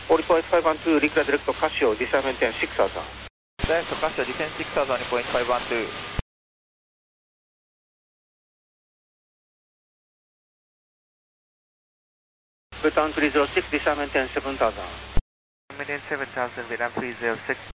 40.512, Rica Director Casio, descend maintain 6000. Director Casio, descend 6000, 0.512. Vietnam 306, descend maintain 7000. Maintain 7000, Vietnam 306.